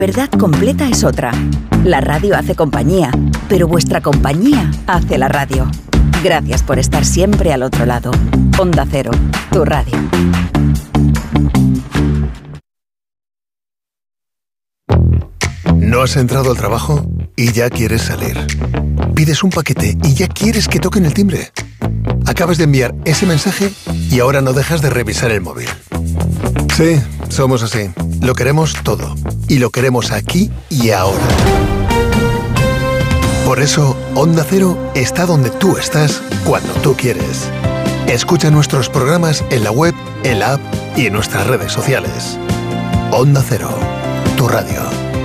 Verdad completa es otra. La radio hace compañía, pero vuestra compañía hace la radio. Gracias por estar siempre al otro lado. Onda Cero, tu radio. ¿No has entrado al trabajo y ya quieres salir? ¿Pides un paquete y ya quieres que toquen el timbre? Acabas de enviar ese mensaje y ahora no dejas de revisar el móvil. Sí, somos así. Lo queremos todo. Y lo queremos aquí y ahora. Por eso, Onda Cero está donde tú estás, cuando tú quieres. Escucha nuestros programas en la web, en la app y en nuestras redes sociales. Onda Cero, tu radio.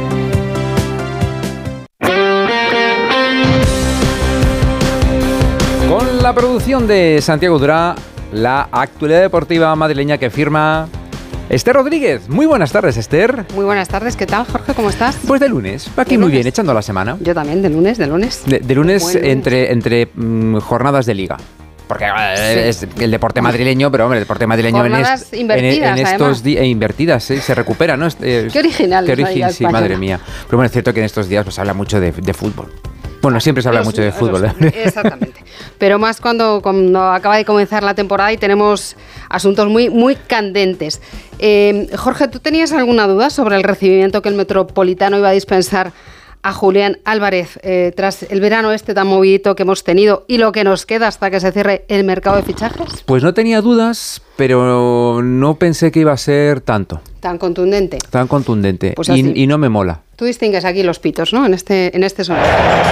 Con la producción de Santiago Durá, la actualidad deportiva madrileña que firma Esther Rodríguez. Muy buenas tardes, Esther. Muy buenas tardes, ¿qué tal, Jorge? ¿Cómo estás? Pues de lunes, aquí muy bien, echando la semana. Yo también, de lunes. De lunes entre jornadas de liga. Porque es el deporte madrileño, pero hombre, el deporte madrileño jornadas invertidas, en estos días invertidas, se recupera, ¿no? Qué original. Qué original, sí, madre mía. Pero bueno, es cierto que en estos días pues habla mucho de fútbol. Bueno, siempre se habla mucho de fútbol. Exactamente. Pero más cuando acaba de comenzar la temporada y tenemos asuntos muy, muy candentes. Jorge, ¿tú tenías alguna duda sobre el recibimiento que el Metropolitano iba a dispensar a Julián Álvarez tras el verano tan movidito que hemos tenido y lo que nos queda hasta que se cierre el mercado de fichajes? Pues no tenía dudas, pero no pensé que iba a ser tanto. Tan contundente. Pues y no me mola. Tú distingues aquí los pitos, ¿no? En este sonido.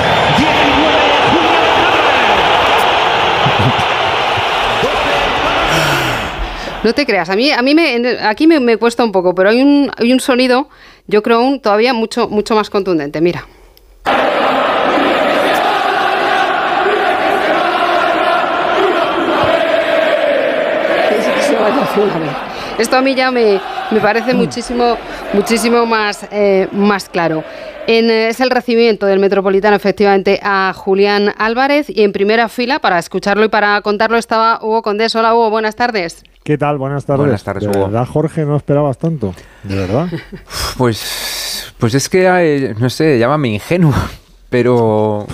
No te creas, a mí aquí me cuesta un poco, pero hay un sonido, yo creo, todavía mucho más contundente. Mira. Esto a mí ya me parece muchísimo más claro. Es el recibimiento del Metropolitano, efectivamente, a Julián Álvarez, y en primera fila, para escucharlo y para contarlo, estaba Hugo Condés. Hola, Hugo, buenas tardes. ¿Qué tal? Buenas tardes. Buenas tardes, Hugo. ¿De verdad, Jorge, no esperabas tanto? ¿De verdad? Pues es que, no sé, llámame ingenuo, pero...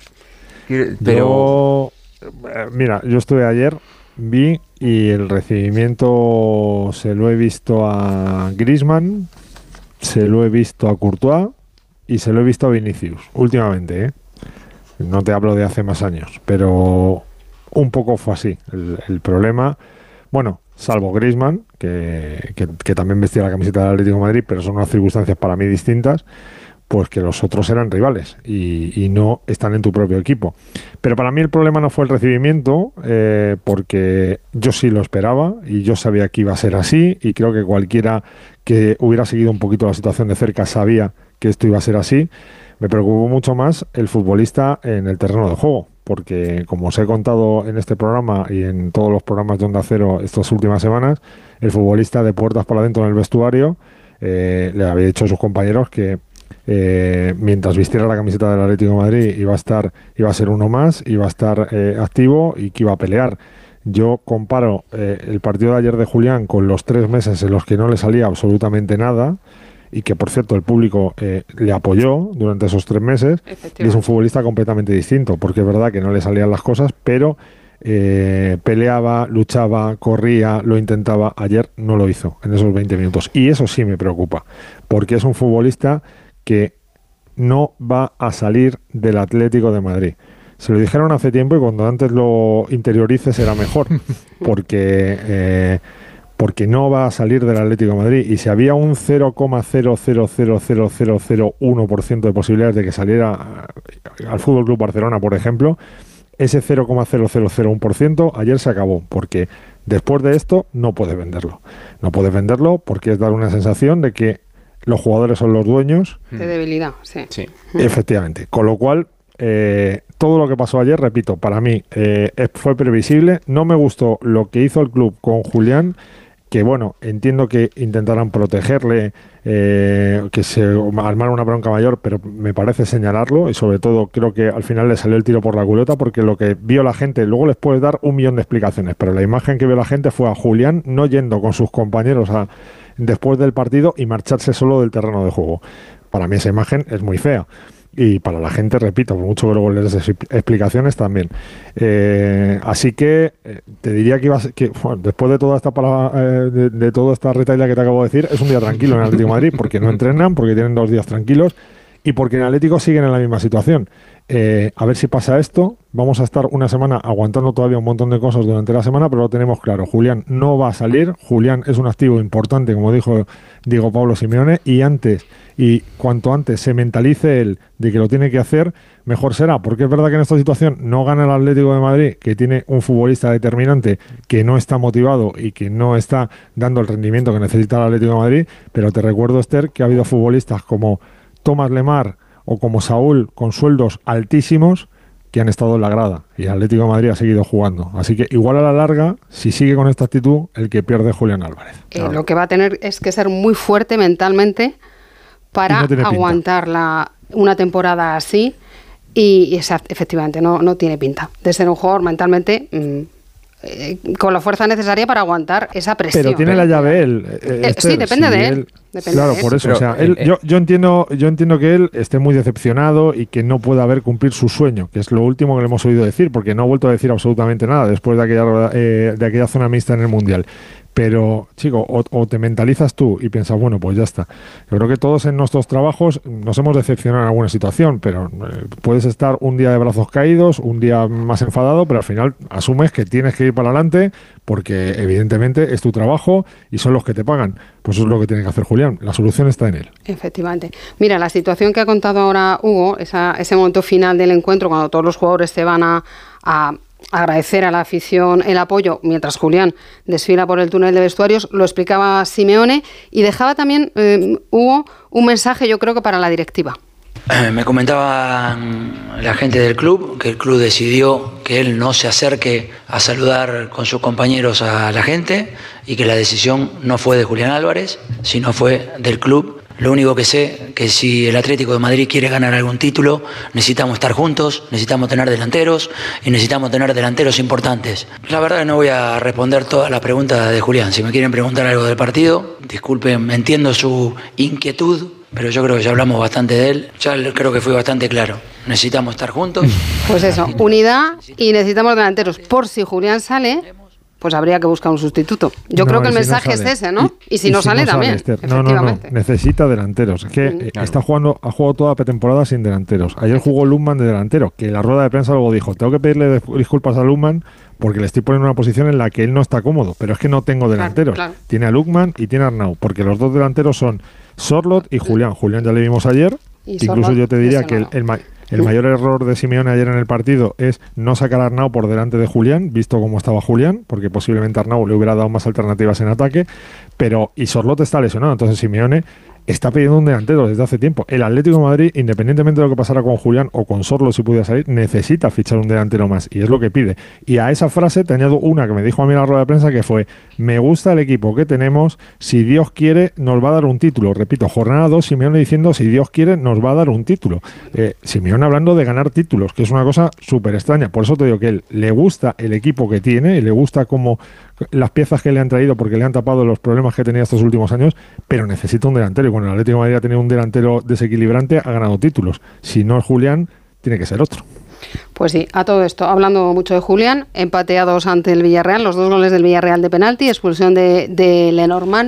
Mira, yo estuve ayer, vi, y el recibimiento se lo he visto a Griezmann, se lo he visto a Courtois y se lo he visto a Vinicius, últimamente, ¿eh? No te hablo de hace más años, pero un poco fue así. El problema, bueno, salvo Griezmann, que también vestía la camiseta del Atlético de Madrid, pero son unas circunstancias para mí distintas, pues que los otros eran rivales y no están en tu propio equipo. Pero para mí el problema no fue el recibimiento, porque yo sí lo esperaba y yo sabía que iba a ser así, y creo que cualquiera que hubiera seguido un poquito la situación de cerca sabía que esto iba a ser así. Me preocupó mucho más el futbolista en el terreno de juego, porque como os he contado en este programa y en todos los programas de Onda Cero estas últimas semanas, el futbolista de puertas para adentro en el vestuario le había dicho a sus compañeros que mientras vistiera la camiseta del Atlético de Madrid iba a ser uno más, iba a estar activo y que iba a pelear. Yo comparo el partido de ayer de Julián con los 3 meses en los que no le salía absolutamente nada, y que, por cierto, el público le apoyó durante esos 3 meses, y es un futbolista completamente distinto, porque es verdad que no le salían las cosas, pero peleaba, luchaba, corría, lo intentaba. Ayer no lo hizo en esos 20 minutos, y eso sí me preocupa, porque es un futbolista que no va a salir del Atlético de Madrid. Se lo dijeron hace tiempo, y cuando antes lo interiorices será mejor, porque no va a salir del Atlético de Madrid. Y si había un 0,0000001% de posibilidades de que saliera al Fútbol Club Barcelona, por ejemplo, ese 0,0001% ayer se acabó, porque después de esto no puedes venderlo. No puedes venderlo porque es dar una sensación de que los jugadores son los dueños. De debilidad, sí. Efectivamente. Con lo cual, todo lo que pasó ayer, repito, para mí fue previsible. No me gustó lo que hizo el club con Julián, que bueno, entiendo que intentaran protegerle, que se armara una bronca mayor, pero me parece señalarlo, y sobre todo creo que al final le salió el tiro por la culata, porque lo que vio la gente, luego les puedes dar 1.000.000 de explicaciones, pero la imagen que vio la gente fue a Julián no yendo con sus compañeros después del partido y marcharse solo del terreno de juego. para mí esa imagen es muy fea. Y para la gente, repito, por mucho que luego les des explicaciones también. Así que te diría que bueno, después de toda esta de toda esta retahíla que te acabo de decir, es un día tranquilo en el Atlético de Madrid, porque no entrenan, porque tienen 2 días tranquilos y porque en Atlético siguen en la misma situación. A ver si pasa esto. Vamos a estar una semana aguantando todavía un montón de cosas durante la semana, pero lo tenemos claro. Julián no va a salir. Julián es un activo importante, como dijo Diego Pablo Simeone, y cuanto antes se mentalice él de que lo tiene que hacer, mejor será, porque es verdad que en esta situación no gana el Atlético de Madrid, que tiene un futbolista determinante que no está motivado y que no está dando el rendimiento que necesita el Atlético de Madrid, pero te recuerdo, Esther, que ha habido futbolistas como Thomas Lemar o como Saúl con sueldos altísimos que han estado en la grada y el Atlético de Madrid ha seguido jugando. Así que igual a la larga, si sigue con esta actitud, el que pierde es Julián Álvarez. Lo que va a tener es que ser muy fuerte mentalmente para aguantar una temporada así y efectivamente no tiene pinta de ser un jugador mentalmente con la fuerza necesaria para aguantar esa presión. Pero tiene la llave él. Sí, depende de él. Claro, por eso. Pero, yo entiendo que él esté muy decepcionado y que no pueda cumplir su sueño, que es lo último que le hemos oído decir, porque no ha vuelto a decir absolutamente nada después de aquella zona mixta en el Mundial. Pero, chico, o te mentalizas tú y piensas, bueno, pues ya está. Yo creo que todos en nuestros trabajos nos hemos decepcionado en alguna situación, pero puedes estar un día de brazos caídos, un día más enfadado, pero al final asumes que tienes que ir para adelante porque evidentemente es tu trabajo y son los que te pagan. Pues eso es lo que tiene que hacer Julián. La solución está en él. Efectivamente. Mira, la situación que ha contado ahora Hugo, ese momento final del encuentro, cuando todos los jugadores se van a agradecer a la afición el apoyo mientras Julián desfila por el túnel de vestuarios, lo explicaba Simeone y dejaba también, Hugo, un mensaje yo creo que para la directiva. Me comentaba la gente del club que el club decidió que él no se acerque a saludar con sus compañeros a la gente y que la decisión no fue de Julián Álvarez, sino fue del club. Lo único que sé que si el Atlético de Madrid quiere ganar algún título, necesitamos estar juntos, necesitamos tener delanteros y necesitamos tener delanteros importantes. La verdad que no voy a responder todas las preguntas de Julián. Si me quieren preguntar algo del partido, disculpen, entiendo su inquietud, pero yo creo que ya hablamos bastante de él. Ya creo que fui bastante claro. Necesitamos estar juntos. Pues eso, unidad y necesitamos delanteros. Por si Julián sale, pues habría que buscar un sustituto. Yo creo que el mensaje es ese, ¿no? Y si no sale también, efectivamente. No, necesita delanteros. Es que ha jugado toda la pretemporada sin delanteros. Ayer jugó Lundman de delantero, que en la rueda de prensa luego dijo, tengo que pedirle disculpas a Lundman porque le estoy poniendo en una posición en la que él no está cómodo, pero es que no tengo delanteros. Claro. Tiene a Lundman y tiene a Arnau, porque los dos delanteros son Sorloth y Julián. Julián ya le vimos ayer, incluso yo te diría que el mayor error de Simeone ayer en el partido es no sacar a Arnau por delante de Julián, visto cómo estaba Julián, porque posiblemente Arnau le hubiera dado más alternativas en ataque, y Sorloth está lesionado, entonces Simeone está pidiendo un delantero desde hace tiempo. El Atlético de Madrid, independientemente de lo que pasara con Julián o con Sorloth si pudiera salir, necesita fichar un delantero más, y es lo que pide. Y a esa frase te añado una que me dijo a mí en la rueda de prensa, que fue, me gusta el equipo que tenemos, si Dios quiere nos va a dar un título. Repito, jornada 2, Simeone diciendo, si Dios quiere nos va a dar un título. Simeone hablando de ganar títulos, que es una cosa súper extraña. Por eso te digo que él le gusta el equipo que tiene, y le gusta cómo las piezas que le han traído, porque le han tapado los problemas que tenía estos últimos años, pero necesita un delantero, y cuando el Atlético de Madrid ha tenido un delantero desequilibrante, ha ganado títulos. Si no es Julián, tiene que ser otro. Pues sí, a todo esto, hablando mucho de Julián, empateados ante el Villarreal, los 2 goles del Villarreal de penalti, expulsión de Lenormand.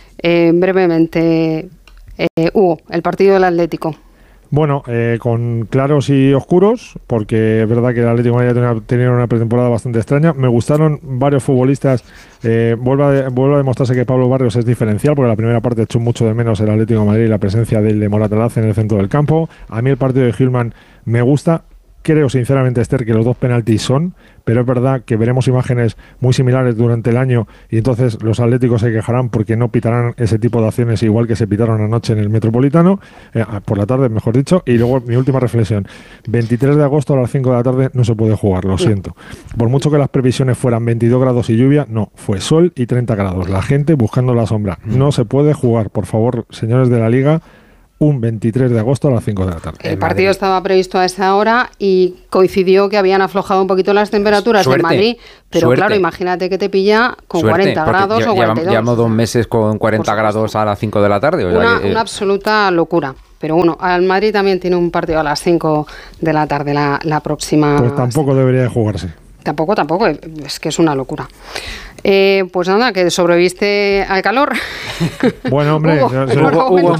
Brevemente, Hugo, el partido del Atlético. Bueno, con claros y oscuros, porque es verdad que el Atlético de Madrid tenía una pretemporada bastante extraña. Me gustaron varios futbolistas. Vuelve a demostrarse que Pablo Barrios es diferencial, porque la primera parte echó mucho de menos el Atlético de Madrid y la presencia de Moratalaz en el centro del campo. A mí el partido de Hillman me gusta. Creo sinceramente, Esther, que los 2 penaltis son, pero es verdad que veremos imágenes muy similares durante el año y entonces los atléticos se quejarán porque no pitarán ese tipo de acciones igual que se pitaron anoche en el Metropolitano, por la tarde, mejor dicho. Y luego mi última reflexión, 23 de agosto a las 5 de la tarde no se puede jugar, lo siento. Por mucho que las previsiones fueran 22 grados y lluvia, no, fue sol y 30 grados. La gente buscando la sombra. No se puede jugar, por favor, señores de la Liga, un 23 de agosto a las 5 de la tarde. El partido estaba previsto a esa hora y coincidió que habían aflojado un poquito las temperaturas en Madrid, pero claro, imagínate que te pilla con 40 grados o 42. Llevamos 2 meses con 40 grados a las 5 de la tarde. Una absoluta locura. Pero bueno, al Madrid también tiene un partido a las 5 de la tarde la próxima. Pues tampoco debería de jugarse. Tampoco, es que es una locura. Pues nada, que sobreviviste al calor. Bueno, hombre, Hugo,